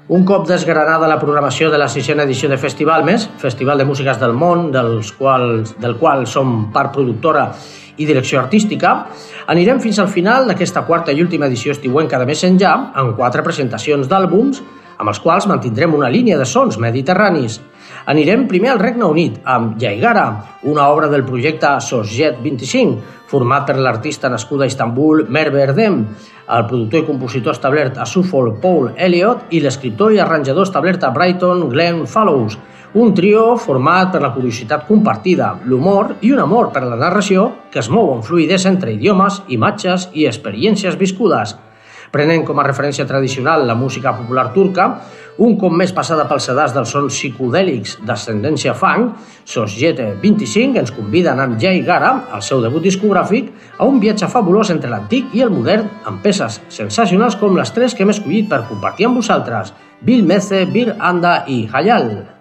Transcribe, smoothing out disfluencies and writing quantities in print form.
Un cop desgranada la programació de la 6a edició de Festivalmes, Festival de Músiques del Món, del qual som part productora i direcció artística, anirem fins al final d'aquesta quarta i última edició estiuenca de Més Enllà amb 4 presentacions d'àlbums amb els quals mantindrem una línia de sons mediterranis. Anirem primer al Regne Unit amb Yaigara, una obra del projecte Sosjet 25, format per l'artista nascuda a Istanbul Merve Erdem, el productor i compositor establert a Suffolk Paul Elliott i l'escriptor i arranjador establert a Brighton Glenn Fallows, un trio format per la curiositat compartida, l'humor i un amor per la narració que es mou amb fluïdesa entre idiomes, imatges i experiències viscudes. Prenent com a referència tradicional la música popular turca, un cop més passada pels sedars dels sons psicodèlics d'ascendència funk, Sosjet 25 ens conviden amb Yaigara, el seu debut discogràfic, a un viatge fabulós entre l'antic i el modern amb peces sensacionals com les 3 que hem escollit per compartir amb vosaltres, Bil Meze, Bir Anda i Hayal.